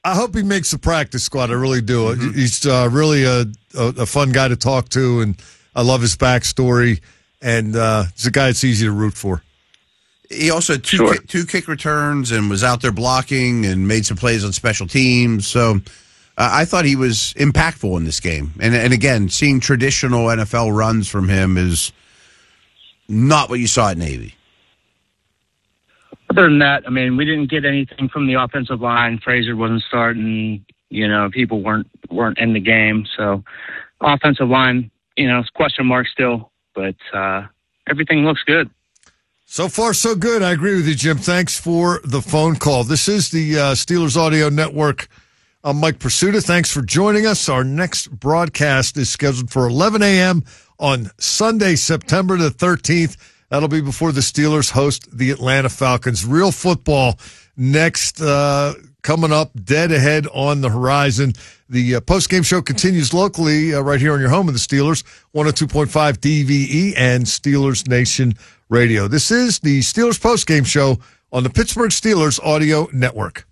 I hope he makes the practice squad. I really do. Mm-hmm. He's really a fun guy to talk to, and I love his backstory. And he's a guy that's easy to root for. He also had two kick returns and was out there blocking and made some plays on special teams. So I thought he was impactful in this game. And again, seeing traditional NFL runs from him is not what you saw at Navy. Other than that, I mean, we didn't get anything from the offensive line. Frazier wasn't starting. People weren't in the game. So offensive line, it's question mark still. But everything looks good. So far, so good. I agree with you, Jim. Thanks for the phone call. This is the Steelers Audio Network. I'm Mike Pursuta. Thanks for joining us. Our next broadcast is scheduled for 11 a.m. on Sunday, September the 13th. That'll be before the Steelers host the Atlanta Falcons. Real football next coming up, dead ahead on the horizon. The post-game show continues locally right here on your home of the Steelers, 102.5 DVE and Steelers Nation Radio. This is the Steelers post-game show on the Pittsburgh Steelers Audio Network.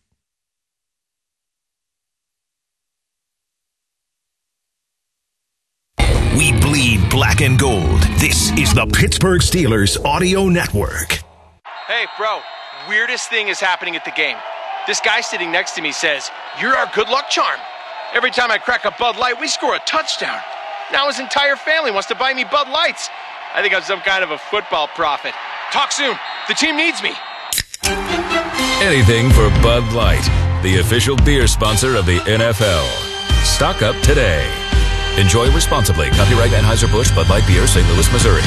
We bleed black and gold. This is the Pittsburgh Steelers Audio Network. Hey, bro, weirdest thing is happening at the game. This guy sitting next to me says, "You're our good luck charm. Every time I crack a Bud Light, we score a touchdown. Now his entire family wants to buy me Bud Lights. I think I'm some kind of a football prophet. Talk soon. The team needs me." Anything for Bud Light, the official beer sponsor of the NFL. Stock up today. Enjoy responsibly. Copyright Anheuser-Busch Bud Light Beer, St. Louis, Missouri.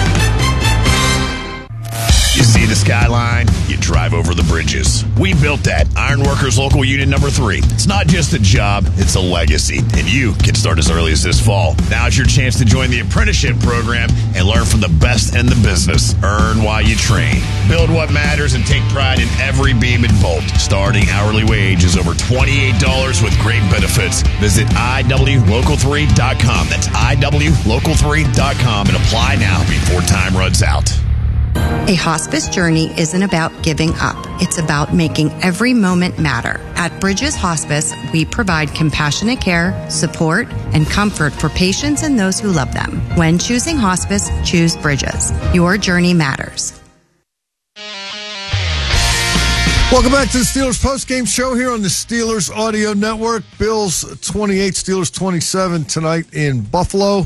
You see the skyline, you drive over the bridges. We built that. Ironworkers Local Union Number 3. It's not just a job, it's a legacy. And you can start as early as this fall. Now's your chance to join the apprenticeship program and learn from the best in the business. Earn while you train. Build what matters and take pride in every beam and bolt. Starting hourly wage is over $28 with great benefits. Visit IWLocal3.com. That's IWLocal3.com and apply now before time runs out. A hospice journey isn't about giving up. It's about making every moment matter. At Bridges Hospice, we provide compassionate care, support, and comfort for patients and those who love them. When choosing hospice, choose Bridges. Your journey matters. Welcome back to the Steelers postgame show here on the Steelers Audio Network. Bills 28, Steelers 27 tonight in Buffalo.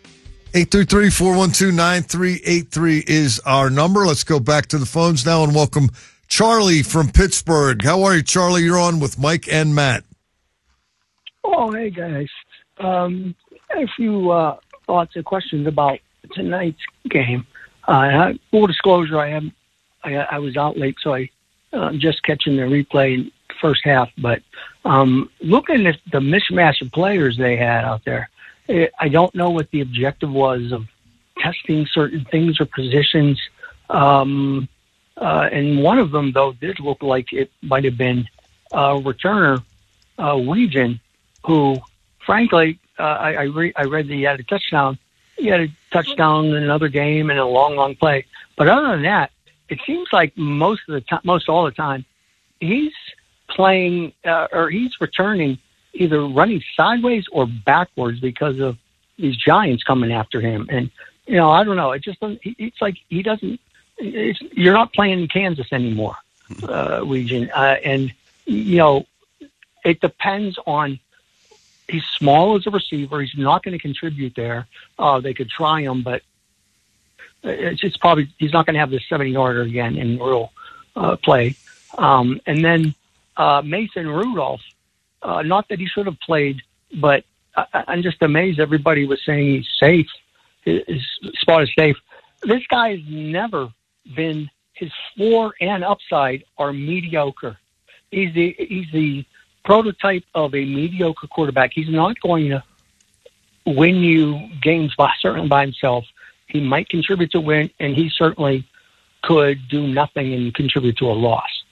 833-412-9383 is our number. Let's go back to the phones now and welcome Charlie from Pittsburgh. How are you, Charlie? You're on with Mike and Matt. Oh, hey, guys. A few thoughts and questions about tonight's game. Full disclosure, I was out late, so I'm just catching the replay in the first half. But looking at the mismatch of players they had out there, I don't know what the objective was of testing certain things or positions. And one of them, though, did look like it might have been returner Weegan, who, frankly, I read that he had a touchdown. He had a touchdown in another game and a long play. But other than that, it seems like most all the time, he's playing or he's returning either running sideways or backwards because of these giants coming after him. And, I don't know. It just doesn't, it's like he doesn't, you're not playing in Kansas anymore, Weegan. And, it depends on, he's small as a receiver. He's not going to contribute there. They could try him, but it's probably, he's not going to have this 70-yarder again in real play. And then Mason Rudolph, not that he should have played, but I'm just amazed everybody was saying he's safe. His spot is safe. This guy has never been, his floor and upside are mediocre. He's the prototype of a mediocre quarterback. He's not going to win you games certainly by himself. He might contribute to win, and he certainly could do nothing and contribute to a loss.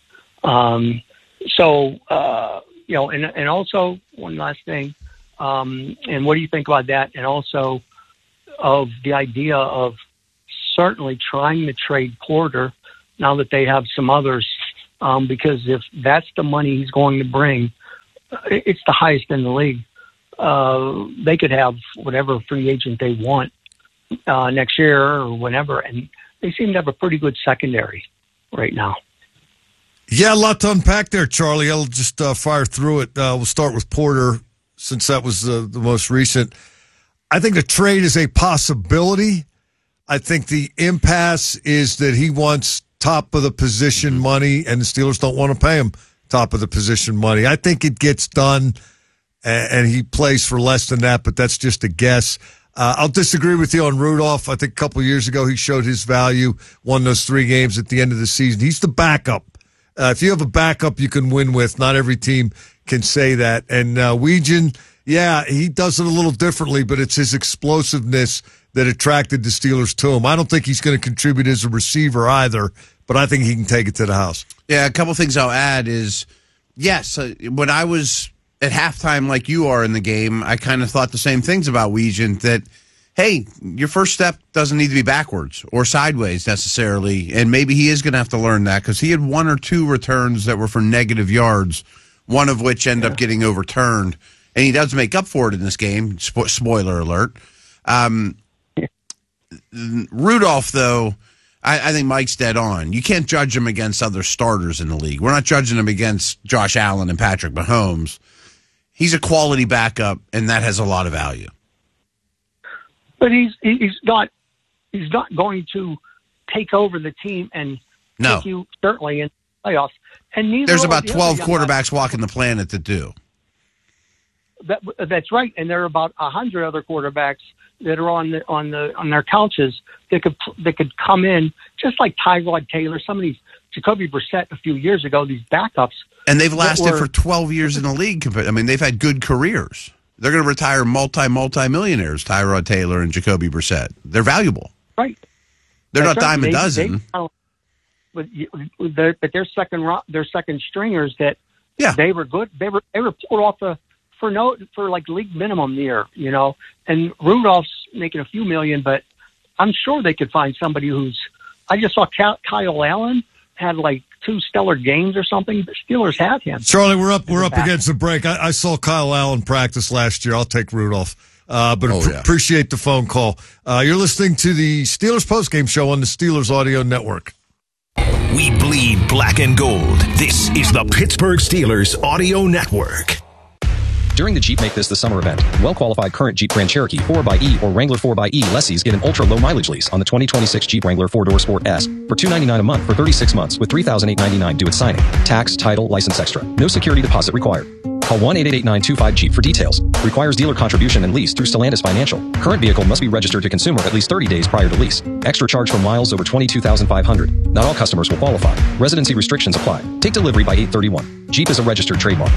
And also one last thing, and what do you think about that? And also of the idea of certainly trying to trade Porter now that they have some others, because if that's the money he's going to bring, it's the highest in the league. They could have whatever free agent they want next year or whenever, and they seem to have a pretty good secondary right now. Yeah, a lot to unpack there, Charlie. I'll just fire through it. We'll start with Porter, since that was the most recent. I think the trade is a possibility. I think the impasse is that he wants top of the position money, and the Steelers don't want to pay him top of the position money. I think it gets done, and he plays for less than that, but that's just a guess. I'll disagree with you on Rudolph. I think a couple of years ago he showed his value, won those 3 games at the end of the season. He's the backup. If you have a backup you can win with, not every team can say that. And Weegan, yeah, he does it a little differently, but it's his explosiveness that attracted the Steelers to him. I don't think he's going to contribute as a receiver either, but I think he can take it to the house. Yeah, a couple things I'll add is, yes, when I was at halftime like you are in the game, I kind of thought the same things about Weegan, that, hey, your first step doesn't need to be backwards or sideways necessarily, and maybe he is going to have to learn that, because he had 1 or 2 returns that were for negative yards, one of which ended up getting overturned, and he does make up for it in this game, spoiler alert. Rudolph, though, I think Mike's dead on. You can't judge him against other starters in the league. We're not judging him against Josh Allen and Patrick Mahomes. He's a quality backup, and that has a lot of value. But he's not going to take over the team and take you certainly in the playoffs. And there's about 12 quarterbacks walking the planet that do. That's right, and there are about 100 other quarterbacks that are on their couches that could come in, just like Tyrod Taylor, some of these, Jacoby Brissett a few years ago, these backups. And they've lasted for 12 years in the league. I mean, they've had good careers. They're going to retire multi-millionaires, Tyrod Taylor and Jacoby Brissett. They're valuable. Right. They're not dime a dozen. But their second stringers that they were good. They were pulled off for like league minimum year, and Rudolph's making a few million, but I'm sure they could find somebody I just saw Kyle Allen had like 2 stellar games or something. The Steelers had him. Charlie, we're up against the break. I saw Kyle Allen practice last year. I'll take Rudolph. Appreciate the phone call. You're listening to the Steelers postgame show on the Steelers Audio Network. We bleed black and gold. This is the Pittsburgh Steelers Audio Network. During the Jeep Make This the Summer event, well-qualified current Jeep Grand Cherokee 4xE or Wrangler 4xE lessees get an ultra-low mileage lease on the 2026 Jeep Wrangler 4-Door Sport S for $299 a month for 36 months with $3,899 due at signing. Tax, title, license extra. No security deposit required. Call 1-888-925-JEEP for details. Requires dealer contribution and lease through Stellantis Financial. Current vehicle must be registered to consumer at least 30 days prior to lease. Extra charge for miles over 22,500. Not all customers will qualify. Residency restrictions apply. Take delivery by 8/31. Jeep is a registered trademark.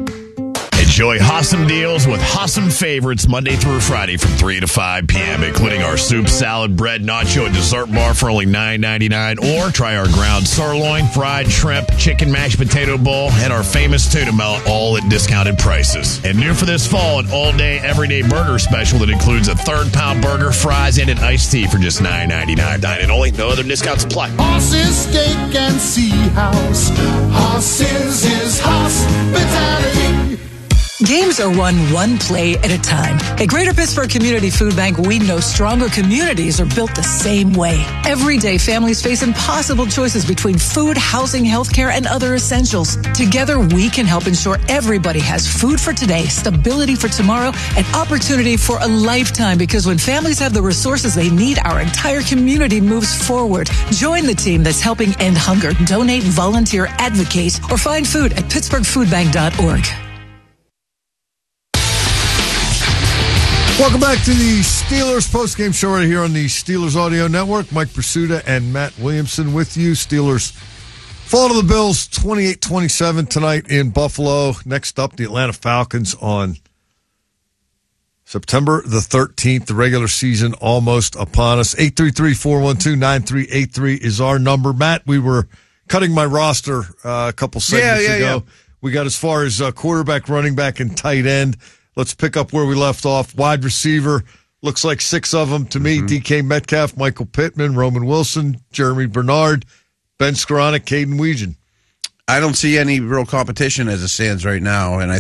Enjoy awesome deals with awesome favorites Monday through Friday from 3 to 5 p.m., including our soup, salad, bread, nacho, and dessert bar for only $9.99. Or try our ground sirloin, fried shrimp, chicken mashed potato bowl, and our famous tuna melt, all at discounted prices. And new for this fall, an all-day, everyday burger special that includes a 3rd-pound burger, fries, and an iced tea for just $9.99. And only, no other discounts apply. Horses, steak, and sea house. Horses is hospitality. Games are won one play at a time. At Greater Pittsburgh Community Food Bank, we know stronger communities are built the same way. Every day, families face impossible choices between food, housing, healthcare, and other essentials. Together, we can help ensure everybody has food for today, stability for tomorrow, and opportunity for a lifetime. Because when families have the resources they need, our entire community moves forward. Join the team that's helping end hunger. Donate, volunteer, advocate, or find food at pittsburghfoodbank.org. Welcome back to the Steelers postgame show right here on the Steelers Audio Network. Mike Pursuta and Matt Williamson with you. Steelers fall to the Bills 28-27 tonight in Buffalo. Next up, the Atlanta Falcons on September the 13th. The regular season almost upon us. 833-412-9383 is our number. Matt, we were cutting my roster a couple segments ago. Yeah. We got as far as quarterback, running back, and tight end. Let's pick up where we left off. Wide receiver, looks like 6 of them to me. DK Metcalf, Michael Pittman, Roman Wilson, Jeremy Bernard, Ben Skoranek, Caden Weegan. I don't see any real competition as it stands right now, and I